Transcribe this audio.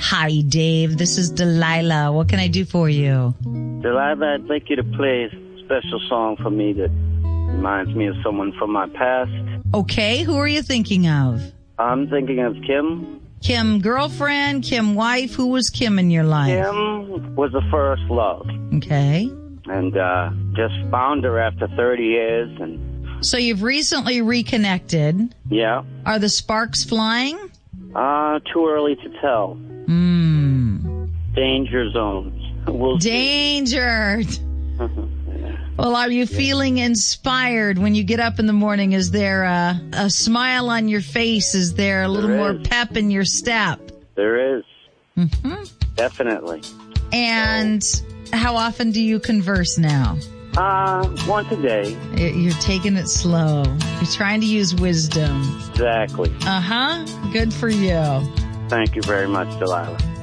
Hi, Dave. This is Delilah. What can I do for you? Delilah, I'd like you to play a special song for me that reminds me of someone from my past. Okay, who are you thinking of? I'm thinking of Kim. Kim girlfriend, Kim wife. Who was Kim in your life? Kim was the first love. Okay. And just found her after 30 years. And so you've recently reconnected. Yeah. Are the sparks flying? Too early to tell. Danger zones. Danger. Well, are you feeling inspired when you get up in the morning? Is there a smile on your face? Is there a little more pep in your step? There is. Mm-hmm. Definitely. And how often do you converse now? Once a day. You're taking it slow. You're trying to use wisdom. Exactly. Uh-huh. Good for you. Thank you very much, Delilah.